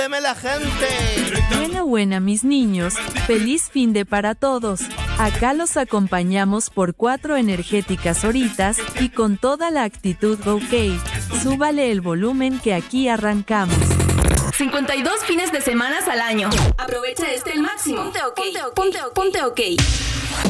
Deme la gente. Buena, mis niños. Feliz fin de para todos. Acá los acompañamos por 4 energéticas horitas y con toda la actitud ok. Súbale el volumen que aquí arrancamos. 52 fines de semana al año. Aprovecha el máximo. Ponte ok.